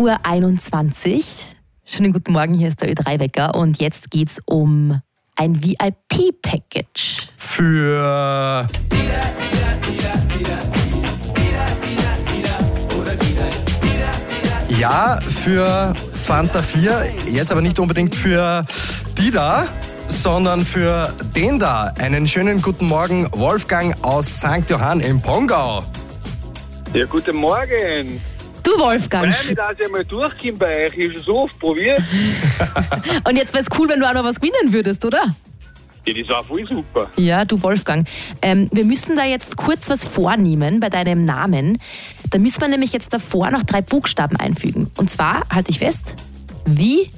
10:21 Uhr. Schönen guten Morgen, hier ist der Ö3-Wecker und jetzt geht's um ein VIP-Package. Für für Fanta 4, jetzt aber nicht unbedingt für die da, sondern für den da. Einen schönen guten Morgen, Wolfgang aus St. Johann im Pongau. Ja, guten Morgen. Du, Wolfgang. Freue mich, dass ich einmal durchkomme bei euch. Ich habe schon so oft probiert. Und jetzt wäre es cool, wenn du auch noch was gewinnen würdest, oder? Ja, das war voll super. Ja, du, Wolfgang. Wir müssen da jetzt kurz was vornehmen bei deinem Namen. Da müssen wir nämlich jetzt davor noch 3 Buchstaben einfügen. Und zwar, halte ich fest, VIP.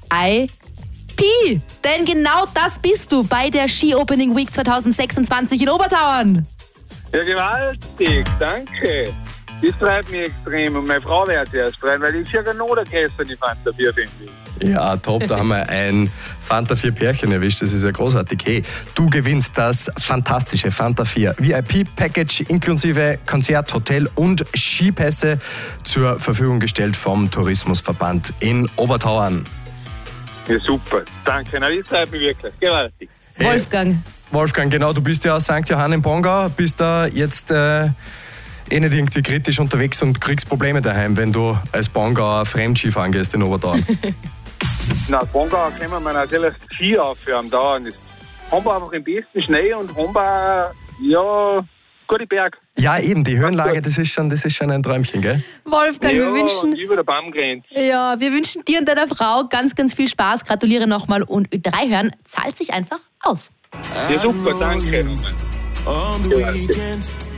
Denn genau das bist du bei der Ski Opening Week 2026 in Obertauern. Ja, gewaltig. Danke. Das freut mich extrem. Und meine Frau wird es erst freuen, weil ich ja genau der Käster die Fanta 4 finde. Ja, top, da haben wir ein Fanta 4 Pärchen erwischt, das ist ja großartig. Hey, du gewinnst das fantastische Fanta 4 VIP-Package inklusive Konzert, Hotel und Skipässe zur Verfügung gestellt vom Tourismusverband in Obertauern. Ja, super. Danke. Na, das freut mich wirklich. Gewaltig. Hey, Wolfgang, genau, du bist ja aus St. Johann im Pongau, bist da jetzt nicht irgendwie kritisch unterwegs und kriegst Probleme daheim, wenn du als Pongauer Fremdski fahren gehst in Obertauern. Na, Pongau können wir natürlich Ski aufhören. Haben wir einfach den besten Schnee und haben wir, ja, gute Berg. Ja, eben, die Höhenlage, das ist schon ein Träumchen, gell? Wolfgang, Ja, wir wünschen über der Baumgrenze. dir und deiner Frau ganz, ganz viel Spaß. Gratuliere nochmal und Ö3 hören zahlt sich einfach aus. Ja, super, danke. On the weekend.